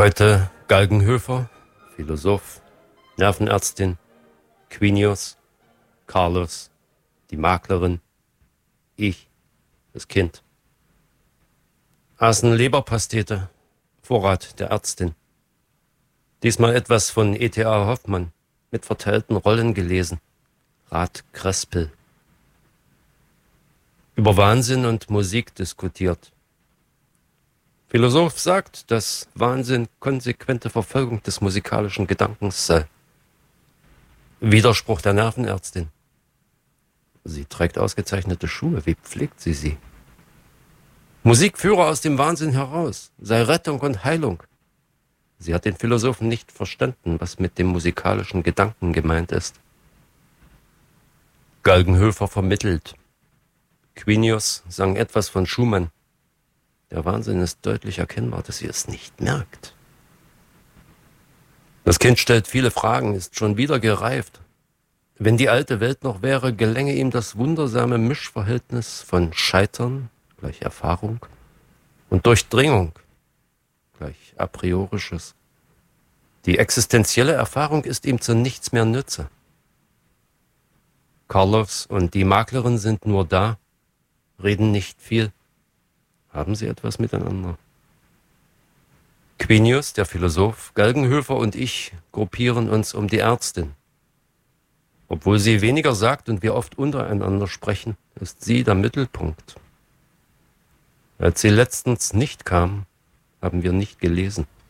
Heute Galgenhöfer, Philosoph, Nervenärztin, Quinius, Carlos, die Maklerin, ich, das Kind. Aßen Leberpastete, Vorrat der Ärztin. Diesmal etwas von E.T.A. Hoffmann, mit verteilten Rollen gelesen. Rat Krespel. Über Wahnsinn und Musik diskutiert. Philosoph sagt, dass Wahnsinn konsequente Verfolgung des musikalischen Gedankens sei. Widerspruch der Nervenärztin. Sie trägt ausgezeichnete Schuhe, wie pflegt sie sie? Musik führe aus dem Wahnsinn heraus, sei Rettung und Heilung. Sie hat den Philosophen nicht verstanden, was mit dem musikalischen Gedanken gemeint ist. Galgenhöfer vermittelt. Quinius sang etwas von Schumann. Der Wahnsinn ist deutlich erkennbar, dass sie es nicht merkt. Das Kind stellt viele Fragen, ist schon wieder gereift. Wenn die alte Welt noch wäre, gelänge ihm das wundersame Mischverhältnis von Scheitern gleich Erfahrung und Durchdringung gleich a priorisches. Die existenzielle Erfahrung ist ihm zu nichts mehr nütze. Carlos und die Maklerin sind nur da, reden nicht viel. Haben sie etwas miteinander? Quinius, der Philosoph, Galgenhöfer und ich gruppieren uns um die Ärztin. Obwohl sie weniger sagt und wir oft untereinander sprechen, ist sie der Mittelpunkt. Als sie letztens nicht kam, haben wir nicht gelesen.